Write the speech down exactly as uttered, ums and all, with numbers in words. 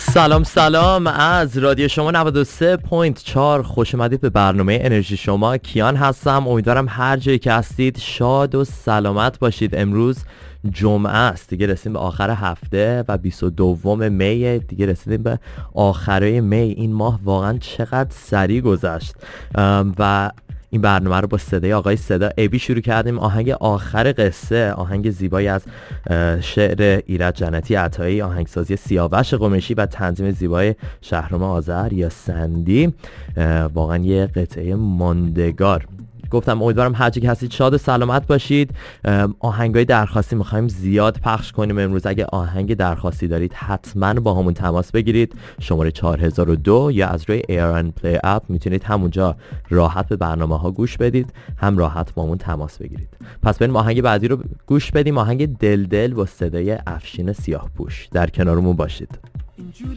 سلام سلام از رادیو شما نود و سه ممیز چهار. خوش اومدید به برنامه انرژی شما. کیان هستم. امیدوارم هر جایی که هستید شاد و سلامت باشید. امروز جمعه است، دیگه رسیدیم به آخر هفته و بیست و دوم می، دیگه رسیدیم به آخره می. این ماه واقعا چقدر سریع گذشت و این برنامه رو با صدای آقای صدا ابی شروع کردیم. آهنگ آخر قصه، آهنگ زیبایی از شعر ایرج جنتی عطایی، آهنگسازی سیاوش قمیشی و تنظیم زیبای شهرام آذر یا سندی. واقعا یه قطعه ماندگار. گفتم امیدوارم هر جایی که هستید شاد و سلامت باشید. آهنگای درخواستی می‌خوایم زیاد پخش کنیم امروز. اگه آهنگ درخواستی دارید حتما با همون تماس بگیرید. شماره چهار هزار و دو یا از روی ایر اند پلی اپ میتونید همونجا راحت به برنامه‌ها گوش بدید، هم راحت با همون تماس بگیرید. پس بریم آهنگ بعدی رو گوش بدیم. آهنگ دل دل با صدای افشین سیاهپوش. در کنارمون باشید. اینجوری